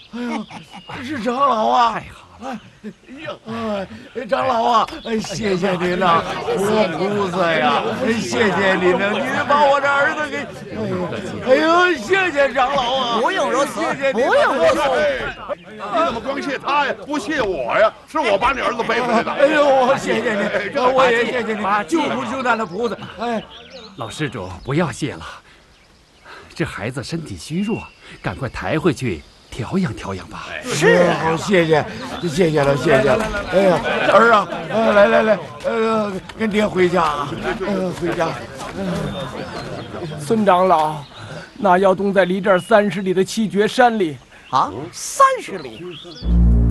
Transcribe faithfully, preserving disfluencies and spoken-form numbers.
哎呀，是长老啊！ 太好了！ 哎呀，长老啊，谢谢您呐，活菩萨呀！谢谢您了，您把我这儿子给……哎呦，谢谢长老啊！ 不用如此， 谢谢不用如此。 你怎么光谢他呀，不谢我呀？是我把你儿子背回来的。 哎呦，谢谢您，我也谢谢您，救苦救难的菩萨。哎， 老施主，不要谢了。这孩子身体虚弱，赶快抬回去调养调养吧。 是啊，谢谢，谢谢了，谢谢了。哎呀，儿啊，呃，来来来，呃，跟爹回家啊，呃，回家。 孙长老，那窑洞在离这儿三十里的七绝山里。 啊，三十里。